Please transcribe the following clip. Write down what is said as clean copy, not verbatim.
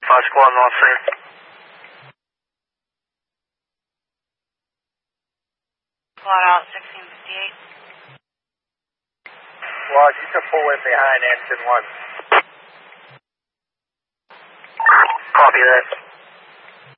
5 squad north scene. Squad out 1658. Squad, you can pull in behind engine 1. Copy that.